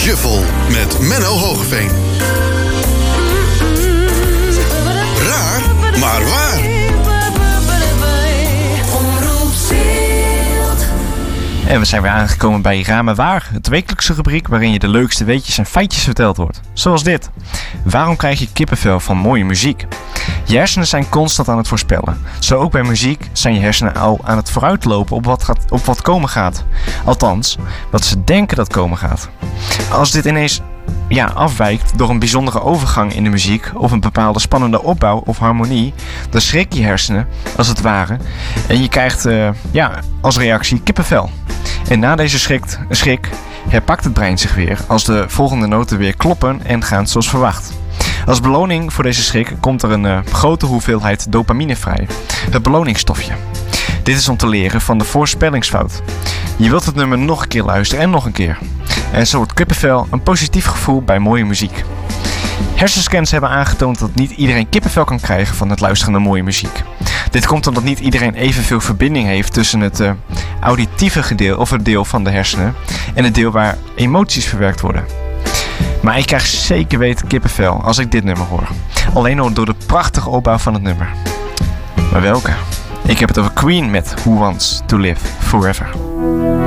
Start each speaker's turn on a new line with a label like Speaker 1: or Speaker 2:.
Speaker 1: Shuffle met Menno Hogeveen. Raar, maar waar.
Speaker 2: En we zijn weer aangekomen bij Raar maar waar, het wekelijkse rubriek waarin je de leukste weetjes en feitjes verteld wordt. Zoals dit. Waarom krijg je kippenvel van mooie muziek? Je hersenen zijn constant aan het voorspellen. Zo ook bij muziek zijn je hersenen al aan het vooruitlopen op wat komen gaat. Althans, wat ze denken dat komen gaat. Als dit ineens afwijkt door een bijzondere overgang in de muziek of een bepaalde spannende opbouw of harmonie, dan schrik je hersenen, als het ware, en je krijgt als reactie kippenvel. En na deze schrik herpakt het brein zich weer als de volgende noten weer kloppen en gaan zoals verwacht. Als beloning voor deze schrik komt er een grote hoeveelheid dopamine vrij, het beloningsstofje. Dit is om te leren van de voorspellingsfout. Je wilt het nummer nog een keer luisteren en nog een keer. En zo wordt kippenvel een positief gevoel bij mooie muziek. Hersenscans hebben aangetoond dat niet iedereen kippenvel kan krijgen van het luisteren naar mooie muziek. Dit komt omdat niet iedereen evenveel verbinding heeft tussen het auditieve gedeelte of het deel van de hersenen en het deel waar emoties verwerkt worden. Maar ik krijg zeker weten kippenvel als ik dit nummer hoor. Alleen al door de prachtige opbouw van het nummer. Maar welke? Ik heb het over Queen met Who Wants to Live Forever.